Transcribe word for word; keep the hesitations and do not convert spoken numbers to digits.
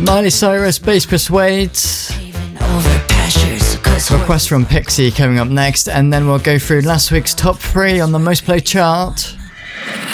Miley Cyrus, Bass Persuade. Request from Pixie coming up next, and then we'll go through last week's top three on the most played chart.